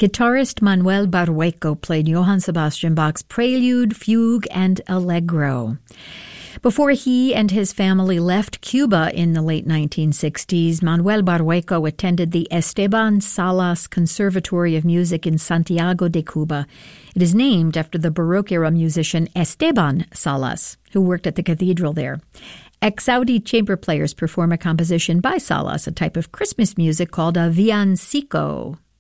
Guitarist Manuel Barrueco played Johann Sebastian Bach's Prelude, Fugue, and Allegro. Before he and his family left Cuba in the late 1960s, Manuel Barrueco attended the Esteban Salas Conservatory of Music in Santiago de Cuba. It is named after the Baroque-era musician Esteban Salas, who worked at the cathedral there. Ex-Saudi chamber players perform a composition by Salas, a type of Christmas music called a villancico.